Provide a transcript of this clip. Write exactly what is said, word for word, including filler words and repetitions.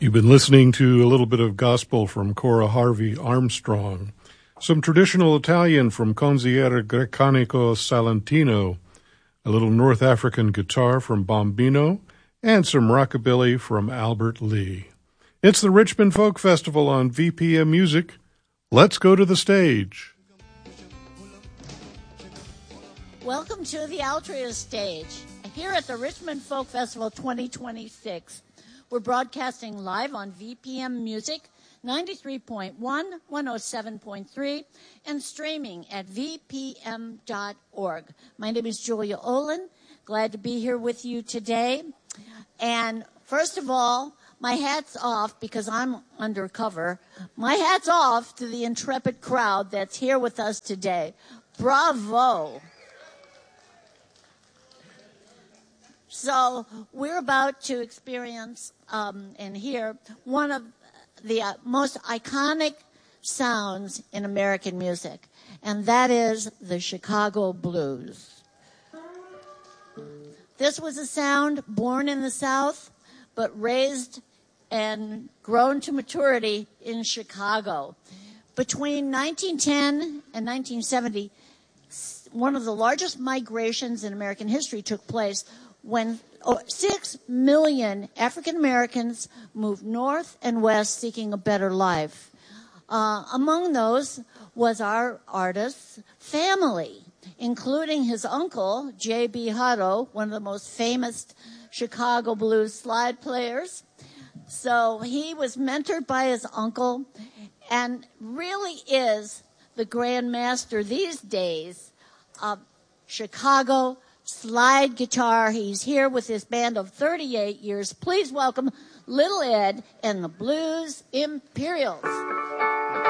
You've been listening to a little bit of gospel from Cora Harvey Armstrong, some traditional Italian from Consigliere Grecanico Salentino, a little North African guitar from Bombino, and some rockabilly from Albert Lee. It's the Richmond Folk Festival on V P M Music. Let's go to the stage. Welcome to the Altria stage here at the Richmond Folk Festival twenty twenty-six. We're broadcasting live on V P M Music, ninety-three point one, one oh seven point three, and streaming at v p m dot org. My name is Julia Olin. Glad to be here with you today. And first of all, my hat's off, because I'm undercover, my hat's off to the intrepid crowd that's here with us today. Bravo. So we're about to experience um, and hear one of the uh, most iconic sounds in American music, and that is the Chicago Blues. This was a sound born in the South, but raised and grown to maturity in Chicago. Between nineteen ten and nineteen seventy, one of the largest migrations in American history took place when oh, six million African Americans moved north and west seeking a better life. Uh, among those was our artist's family, including his uncle, J B. Hutto, one of the most famous Chicago blues slide players. So he was mentored by his uncle and really is the grand master these days of Chicago slide guitar. He's here with his band of thirty-eight years. Please welcome Little Ed and the Blues Imperials.